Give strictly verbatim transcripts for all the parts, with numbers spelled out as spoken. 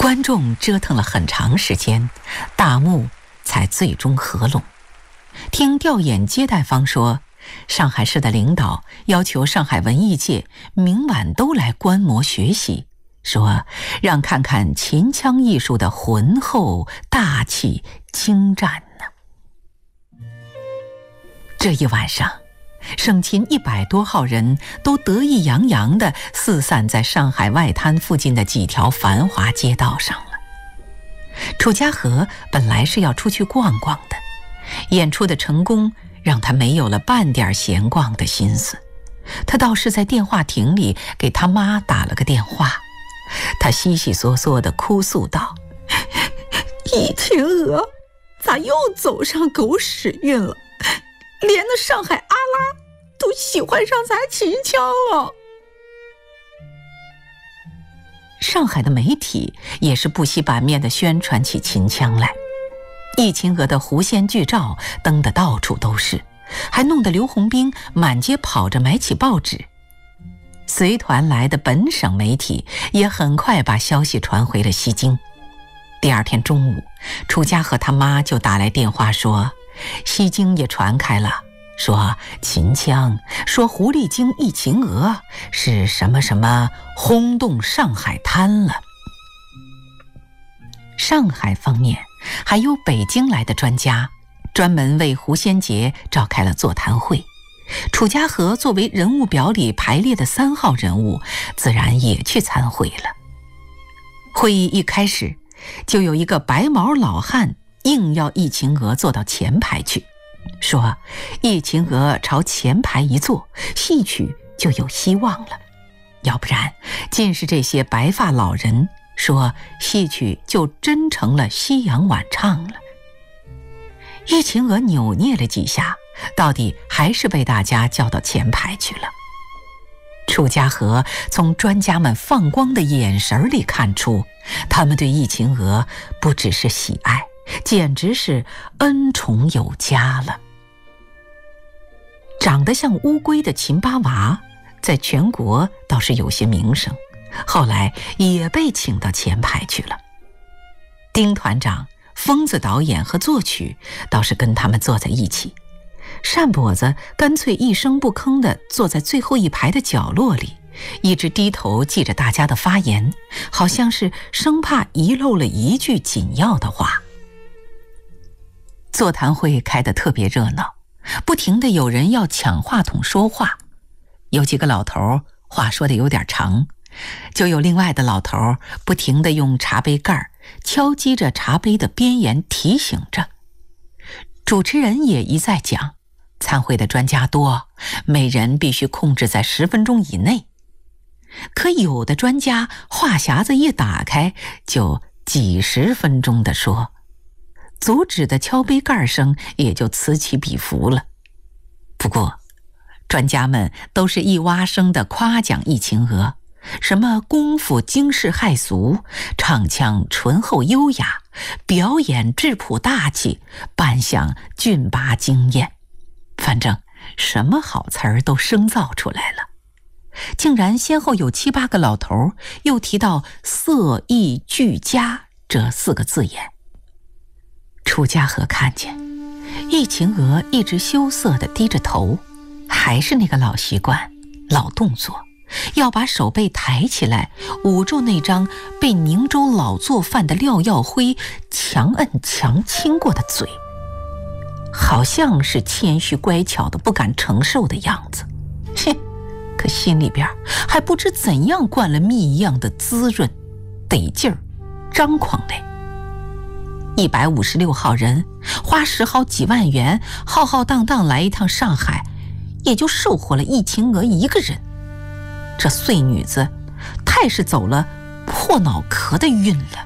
观众折腾了很长时间，大幕才最终合拢。听调研接待方说，上海市的领导要求上海文艺界明晚都来观摩学习，说让看看秦腔艺术的浑厚、大气、精湛呢。这一晚上，省秦一百多号人都得意洋洋地四散在上海外滩附近的几条繁华街道上了。楚家河本来是要出去逛逛的，演出的成功让他没有了半点闲逛的心思。他倒是在电话亭里给他妈打了个电话，他悉悉嗦嗦地哭诉道： 易秦娥咋又走上狗屎运了，连那上海阿拉都喜欢上咱秦腔了。 上海的媒体也是不惜版面地宣传起秦腔来，易秦娥的狐仙剧照登得到处都是，还弄得刘洪兵满街跑着买起报纸。随团来的本省媒体也很快把消息传回了西京。第二天中午，楚家和他妈就打来电话说，西京也传开了，说秦腔，说狐狸精易秦娥是什么什么轰动上海滩了。上海方面还有北京来的专家，专门为狐仙节召开了座谈会。楚家河作为人物表里排列的三号人物，自然也去参会了。会议一开始，就有一个白毛老汉硬要易秦娥坐到前排去，说易秦娥朝前排一坐，戏曲就有希望了，要不然尽是这些白发老人说戏曲就真成了西洋晚唱了。易秦娥扭捏了几下，到底还是被大家叫到前排去了。楚家河从专家们放光的眼神里看出，他们对易秦娥不只是喜爱，简直是恩宠有加了。长得像乌龟的秦八娃在全国倒是有些名声，后来也被请到前排去了。丁团长、疯子导演和作曲倒是跟他们坐在一起，单跛子干脆一声不吭地坐在最后一排的角落里，一直低头记着大家的发言，好像是生怕遗漏了一句紧要的话。座谈会开得特别热闹，不停地有人要抢话筒说话。有几个老头话说得有点长，就有另外的老头不停地用茶杯盖敲击着茶杯的边沿，提醒着。主持人也一再讲，参会的专家多，每人必须控制在十分钟以内。可有的专家话匣子一打开，就几十分钟地说，阻止的敲杯盖声也就此起彼伏了。不过专家们都是一洼声地夸奖易秦娥，什么功夫惊世骇俗，唱腔醇厚优雅，表演质朴大气，扮相俊拔惊艳，反正什么好词儿都生造出来了。竟然先后有七八个老头又提到色艺俱佳这四个字眼。楚家河看见易秦娥一直羞涩地低着头，还是那个老习惯、老动作，要把手背抬起来，捂住那张被宁州老做饭的廖耀辉强摁强亲过的嘴，好像是谦虚乖巧的不敢承受的样子。哼，可心里边还不知怎样灌了蜜一样的滋润、得劲儿、张狂嘞。一百五十六号人花十好几万元，浩浩荡荡来一趟上海，也就收获了易秦娥一个人。这碎女子太是走了破脑壳的运了。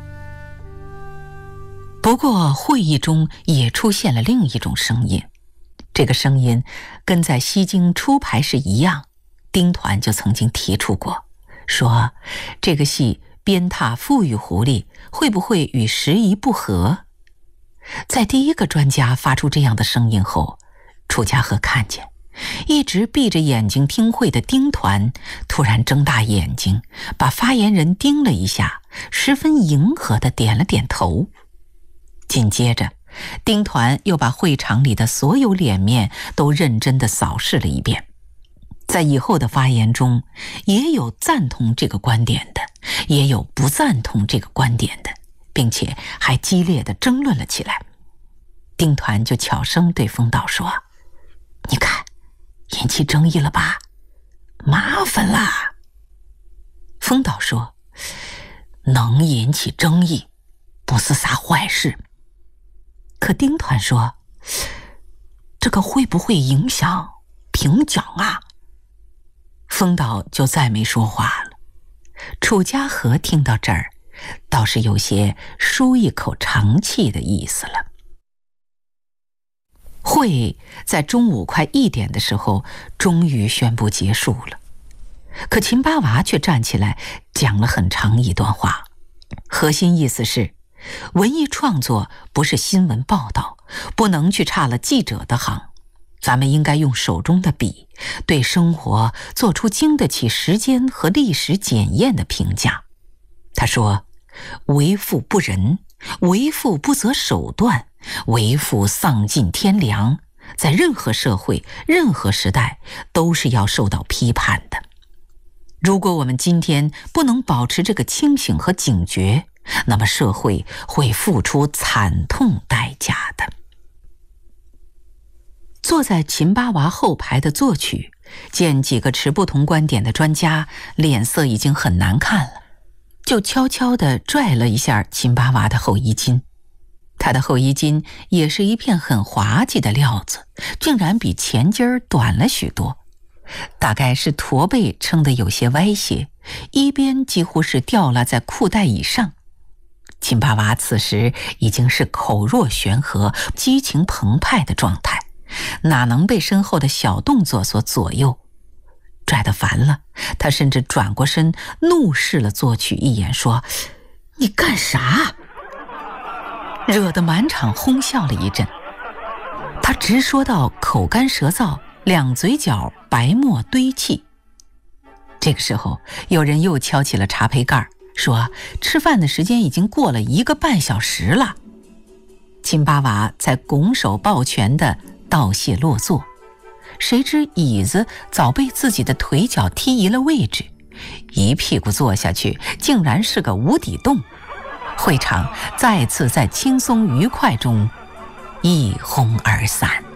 不过会议中也出现了另一种声音，这个声音跟在西京初排是一样，丁团就曾经提出过，说这个戏鞭挞富裕狐狸会不会与时宜不合。在第一个专家发出这样的声音后，楚家河看见一直闭着眼睛听会的丁团突然睁大眼睛，把发言人盯了一下， 十分迎合地点了点头。紧接着，丁团又把会场里的所有脸面都认真地扫视了一遍。在以后的发言中，也有赞同这个观点的，也有不赞同这个观点的，并且还激烈地争论了起来。丁团就悄声对风岛说：“你看，引起争议了吧？麻烦啦。”风岛说：“能引起争议，不是啥坏事。”可丁团说：“这个会不会影响评奖啊？”风岛就再没说话了。楚家和听到这儿，倒是有些舒一口长气的意思了。会在中午快一点的时候，终于宣布结束了。可秦八娃却站起来讲了很长一段话，核心意思是，文艺创作不是新闻报道，不能去差了记者的行。咱们应该用手中的笔，对生活做出经得起时间和历史检验的评价。他说：“为富不仁，为富不择手段，为富丧尽天良，在任何社会、任何时代都是要受到批判的。如果我们今天不能保持这个清醒和警觉，那么社会会付出惨痛代价的。”坐在秦八娃后排的作曲见几个持不同观点的专家脸色已经很难看了，就悄悄地拽了一下秦八娃的后衣襟。他的后衣襟也是一片很滑稽的料子，竟然比前襟儿短了许多，大概是驼背撑得有些歪斜，一边几乎是掉落在裤带以上。秦八娃此时已经是口若悬河、激情澎湃的状态，哪能被身后的小动作所左右？拽得烦了，他甚至转过身怒视了作曲一眼，说：“你干啥？”惹得满场哄笑了一阵。他直说到口干舌燥，两嘴角白沫堆砌。这个时候，有人又敲起了茶杯盖，说吃饭的时间已经过了一个半小时了。秦八娃才拱手抱拳地道谢落座，谁知椅子早被自己的腿脚踢移了位置，一屁股坐下去，竟然是个无底洞。会场再次在轻松愉快中一哄而散。